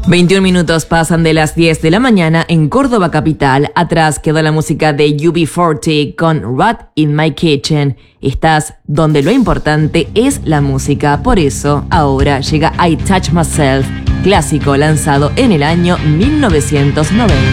21 minutos pasan de las 10 de la mañana en Córdoba capital. Atrás quedó la música de UB40 con Rat in My Kitchen. Estás donde lo importante es la música. Por eso ahora llega I Touch Myself, clásico lanzado en el año 1990.